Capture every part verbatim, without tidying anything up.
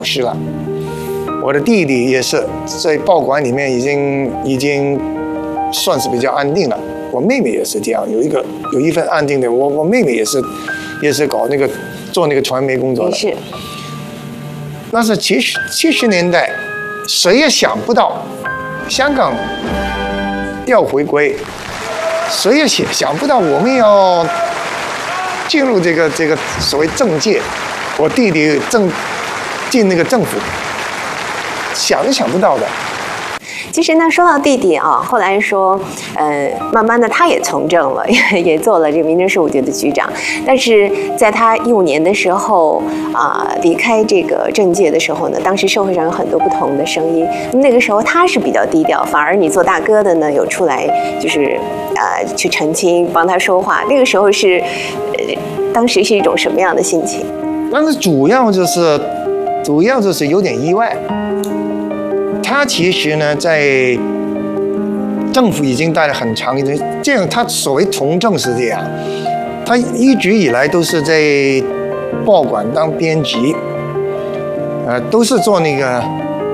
失了。我的弟弟也是在报馆里面已经已经算是比较安定了。我妹妹也是这样，有一个有一份安定的。我我妹妹也是也是搞那个做那个传媒工作的。 是。 那是七十七十年代，谁也想不到香港要回归，谁也想想不到我们要进入这个这个所谓政界。我弟弟政进那个政府，想都想不到的。 其实呢，说到弟弟啊，后来说，呃，慢慢的他也从政了，也也做了这个民政事务局的局长。但是在他一五年的时候啊、呃，离开这个政界的时候呢，当时社会上有很多不同的声音。那个时候他是比较低调，反而你做大哥的呢，有出来就是呃去澄清，帮他说话。那个时候是，呃，当时是一种什么样的心情？ 但是主要就是，主要就是有点意外。他其实呢，在政府已经待了很长一段，这样他所谓从政是这样，他一直以来都是在报馆当编辑，呃，都是做那个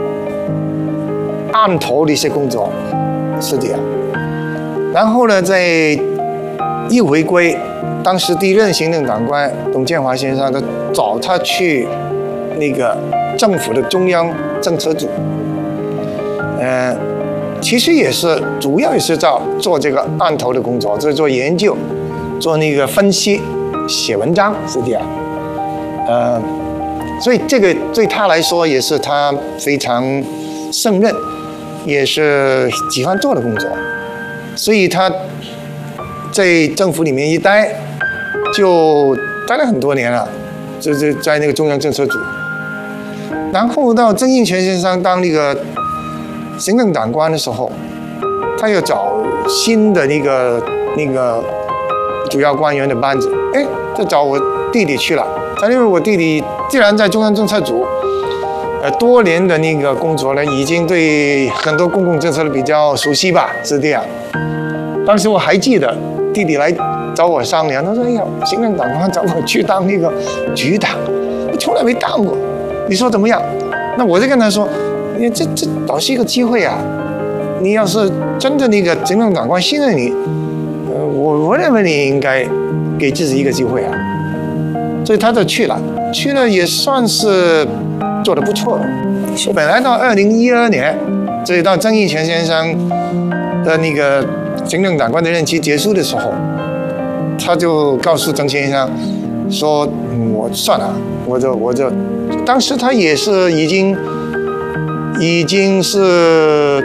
案头的一些工作，是这样。然后呢，在一回归，当时第一任行政长官董建华先生，他找他去那个政府的中央政策组。呃，其实也是主要也是在做这个案头的工作，就是做研究，做那个分析，写文章是这样。呃，所以这个对他来说也是他非常胜任，也是喜欢做的工作。所以他在政府里面一待，就待了很多年了，就是在那个中央政策组。然后到曾荫权先生当那个行政长官的时候，他又找新的那个那个主要官员的班子，哎，就找我弟弟去了。他因为我弟弟既然在中央政策组，呃，多年的那个工作呢，已经对很多公共政策比较熟悉吧，是这样。当时我还记得弟弟来找我商量，他说：“哎呀，行政长官找我去当那个局长，我从来没当过，你说怎么样？”那我就跟他说。因为这这倒是一个机会啊！你要是真的那个行政长官信任你，呃，我我认为你应该给自己一个机会啊。所以他就去了，去了也算是做得不错的。本来到二零一二年，所以到曾荫权先生的那个行政长官的任期结束的时候，他就告诉曾先生说：“嗯、我算了，我就我就，当时他也是已经。”已经是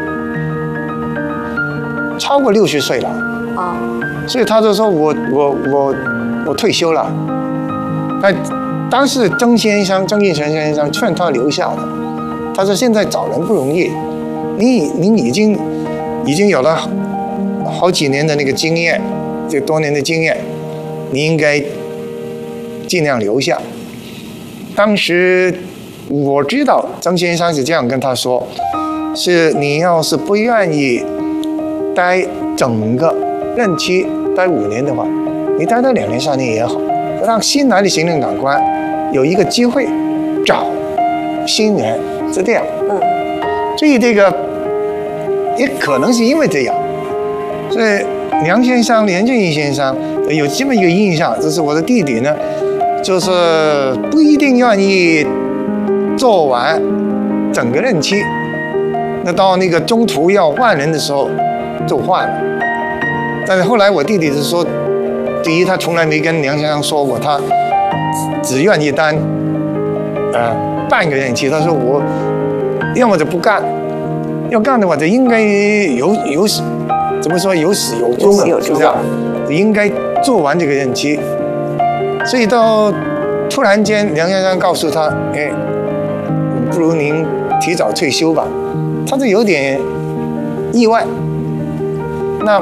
超过六十岁了啊，所以他就说我我我我退休了。那当时曾先生曾荫权先生劝他留下的，他说现在找人不容易，你你已经已经有了好几年的那个经验，这多年的经验，你应该尽量留下。当时。我知道曾先生是这样跟他说，是你要是不愿意待整个任期待五年的话，你待到两年三年也好，让新来的行政长官有一个机会找新人，是这样。嗯，所以这个也可能是因为这样，所以梁先生、连俊义先生有这么一个印象，就是我的弟弟呢，就是不一定愿意。做完整个任期，那到那个中途要换人的时候就换了。但是后来我弟弟是说，第一他从来没跟梁先生说过他只愿意当呃半个任期，他说我要么就不干，要干的话就应该有有怎么说有始有终的，是这样，应该做完这个任期。所以到突然间梁先生告诉他，哎。不如您提早退休吧，他就有点意外。那，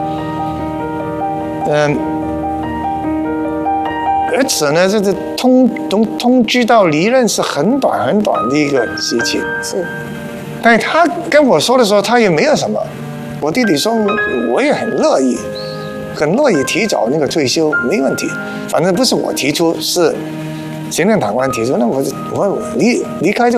嗯、呃，而且呢，这个通通通知到离任是很短很短的一个时期。是，但是他跟我说的时候，他也没有什么。我弟弟说，我也很乐意，很乐意提早那个退休，没问题。反正不是我提出，是行政长官提出，那我我离离开就。